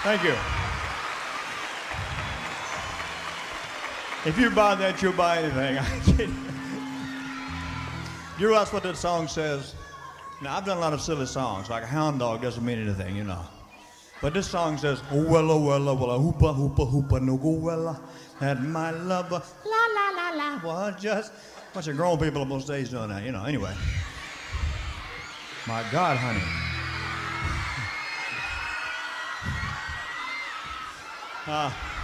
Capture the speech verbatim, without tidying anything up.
Thank you. If you buy that, you'll buy anything. I kid you. You realize what that song says? Now, I've done a lot of silly songs, like a hound dog doesn't mean anything, you know. But this song says, oh, wella, wella, wella, hoopa, hoopa, hoopa, no go, wella, had my lover, la, la, la, la, was just a bunch of grown people on those days doing that, you know. Anyway. My God, honey. Uh,